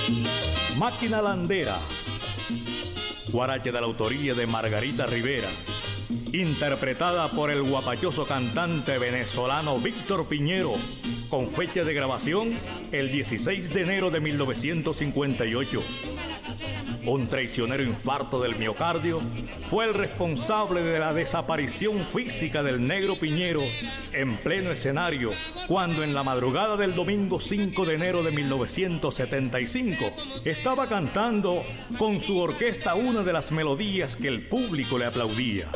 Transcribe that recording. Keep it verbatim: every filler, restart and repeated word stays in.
Máquina Landera, guarache de la autoría de Margarita Rivera, interpretada por el guapachoso cantante venezolano Víctor Piñero, con fecha de grabación el dieciséis de enero de mil novecientos cincuenta y ocho. Un traicionero infarto del miocardio fue el responsable de la desaparición física del negro Piñero en pleno escenario, cuando en la madrugada del domingo cinco de enero de mil novecientos setenta y cinco estaba cantando con su orquesta una de las melodías que el público le aplaudía.